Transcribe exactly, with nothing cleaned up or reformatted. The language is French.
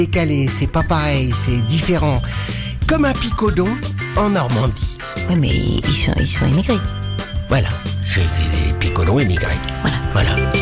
Décalé, c'est pas pareil, c'est différent. Comme un picodon en Normandie. Oui, mais ils sont, ils sont émigrés. Voilà, j'ai des picodons émigrés. Voilà. Voilà.